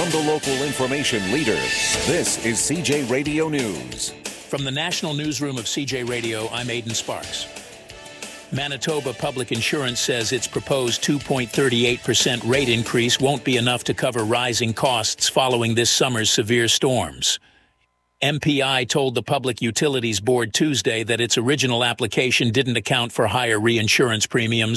From the local information leader, this is CJ Radio News. From the National Newsroom of CJ Radio, I'm Aidan Sparks. Manitoba Public Insurance says its proposed 2.38% rate increase won't be enough to cover rising costs following this summer's severe storms. MPI told the Public Utilities Board Tuesday that its original application didn't account for higher reinsurance premiums